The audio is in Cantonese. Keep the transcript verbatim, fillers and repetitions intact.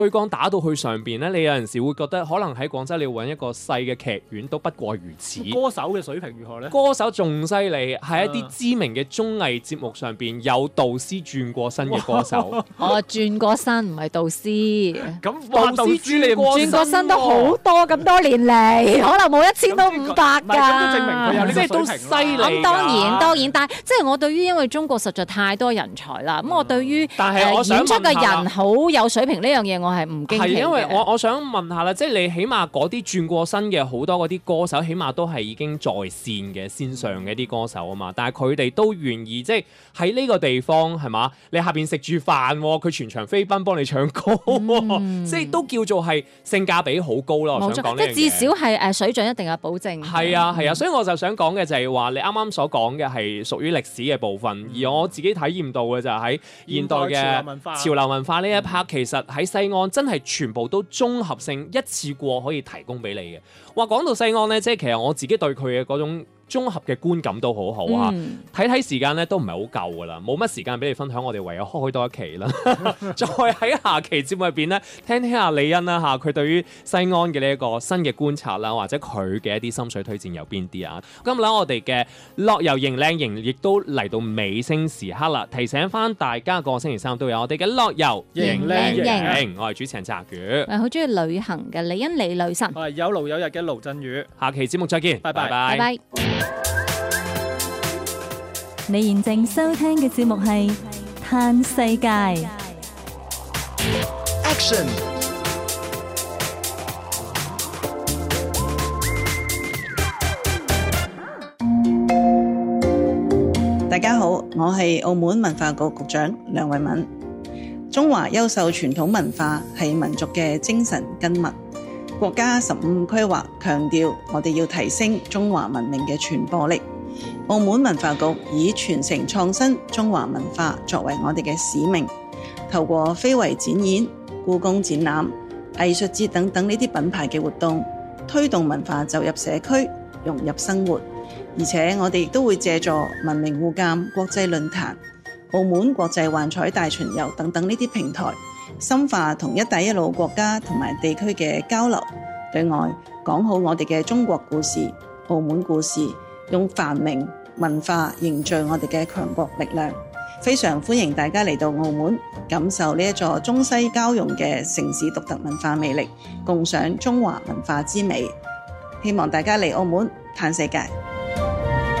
推廣打到去上邊咧，你有陣時會覺得可能喺廣州你要揾一個細嘅劇院都不過如此。 歌手嘅水平如何咧？ 歌手仲犀利，喺一啲知名嘅綜藝節目上邊有導師轉過身嘅歌手。 我轉過身唔係導師， 咁導哇導師師你唔轉轉過身都好多咁多年嚟，可能冇一千都五百㗎。 唔係咁都證明佢有呢個即係都水平啦犀利。 咁當然當然，但係即係我對於因為中國實在太多人才啦，咁我對於但係我想誒演出嘅問下人好有水平呢樣嘢，我係唔驚奇嘅。 係因為我我想問下啦，即係你起碼嗰啲轉過身嘅好多嗰啲歌手，起碼都係已經在線嘅線上嘅啲歌手啊嘛，但係佢哋都願意即係喺呢個地方係嘛？你下邊食住飯，佢全場飛奔幫你唱歌， 嗯即係都叫做係性價比好高咯。我冇錯， 想講呢樣嘢即係至少係誒水準一定有保證。 係啊係啊，所以我就想講嘅就係話，你啱啱所講嘅係屬於歷史嘅部分，而我自己體驗到嘅就係喺現代嘅潮流文化潮流文化呢一 part，其實喺西安真係全部都綜合性一次過可以提供俾你嘅。話講到西安呢，即係其實我自己對佢嘅嗰種綜合嘅觀感都好好啊！睇睇、嗯、時間咧都唔係好夠噶啦，冇乜時間俾你分享，我哋唯有開多一期啦。再喺下期節目入邊咧，聽聽下李欣啦嚇，佢對於西安嘅呢一個新嘅觀察啦，或者佢嘅一啲心水推薦有邊啲啊？今日咧我哋嘅樂遊型靚型亦都嚟到尾聲時刻啦，提醒翻大家個星期三都有我哋嘅樂遊型靚型，我係主持人澤宇， 我係好中意旅行嘅李欣李女神， 我係有勞有日嘅盧振宇， 下期節目再見， 拜拜拜拜。 你現正收聽嘅節目係《嘆世界》。 Action！ 大家好，我係澳門文化局局長梁慧敏。中華優秀傳統文化係民族嘅精神根脈。國家十五規劃強調，我哋要提升中華文明嘅傳播力。澳門文化局以傳承創新中華文化作為我哋嘅使命，透過非遺展演、故宮展覽、藝術節等等呢啲品牌嘅活動，推動文化走入社區，融入生活。而且我哋亦都會借助文明互鑒國際論壇、澳門國際幻彩大巡遊等等呢啲平台，深化同一帶一路國家同埋地區嘅交流，對外講好我哋嘅中國故事、澳門故事，用繁榮文化凝聚我哋嘅強國力量。非常歡迎大家嚟到澳門，感受呢一座中西交融嘅城市獨特文化魅力，共賞中華文化之美。希望大家嚟澳門嘆世界。